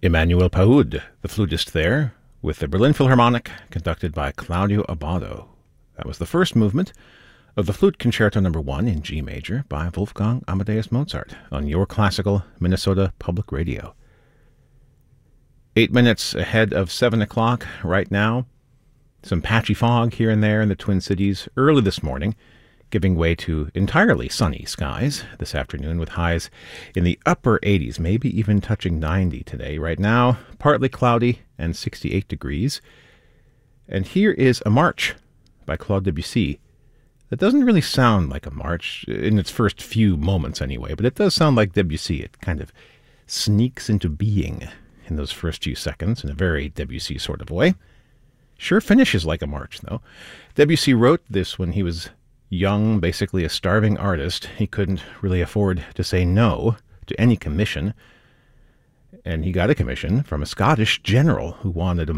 Emmanuel Paud, the flutist there, with the Berlin Philharmonic, conducted by Claudio Abbado. That was the first movement of the Flute Concerto No. 1 in G major by Wolfgang Amadeus Mozart on Your Classical Minnesota Public Radio. 8 minutes ahead of 7 o'clock right now. Some patchy fog here and there in the Twin Cities early this morning, giving way to entirely sunny skies this afternoon with highs in the upper 80s, maybe even touching 90 today. Right now, partly cloudy and 68 degrees. And here is a march by Claude Debussy that doesn't really sound like a march in its first few moments anyway, but it does sound like Debussy. It kind of sneaks into being in those first few seconds in a very Debussy sort of way. Sure finishes like a march, though. Debussy wrote this when he was young, basically a starving artist. He couldn't really afford to say no to any commission. And he got a commission from a Scottish general who wanted a